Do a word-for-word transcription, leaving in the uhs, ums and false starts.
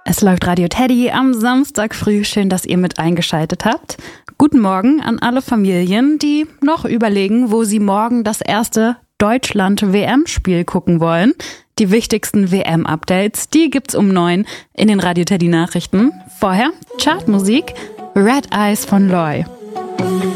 Es läuft Radio Teddy am Samstag früh. Schön, dass ihr mit eingeschaltet habt. Guten Morgen an alle Familien, die noch überlegen, wo sie morgen das erste Deutschland-W M-Spiel gucken wollen. Die wichtigsten W M-Updates, die gibt's um neun in den Radio Teddy Nachrichten. Vorher Chartmusik, Red Eyes von Loy.